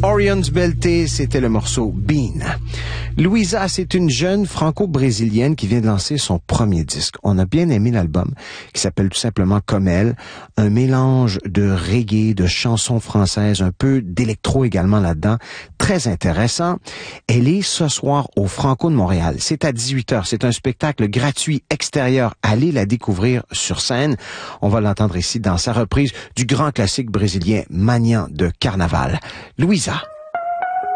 Orion's Belté, c'était le morceau Bean. Louisa, c'est une jeune franco-brésilienne qui vient de lancer son premier disque. On a bien aimé l'album, qui s'appelle tout simplement Comme elle, un mélange de reggae, de chansons françaises, un peu d'électro également là-dedans, très intéressant. Elle est ce soir au Franco de Montréal. C'est à 18h, c'est un spectacle gratuit extérieur. Allez la découvrir sur scène. On va l'entendre ici dans sa reprise du grand classique brésilien Manian de Carnaval. Louisa.